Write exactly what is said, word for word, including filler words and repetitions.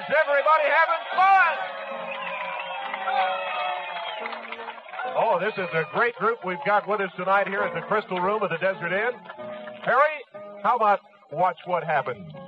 Is everybody having fun? Oh, this is a great group we've got with us tonight here at the Crystal Room of the Desert Inn. Harry, how about Watch What Happens?